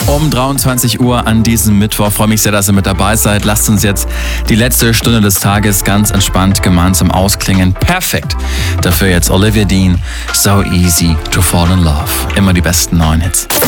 um 23 Uhr an diesem Mittwoch. Freue mich sehr, dass ihr mit dabei seid. Lasst uns jetzt die letzte Stunde des Tages ganz entspannt gemeinsam ausklingen. Perfekt. Dafür jetzt Olivia Dean, So Easy to Fall in Love. Immer die besten neuen Hits.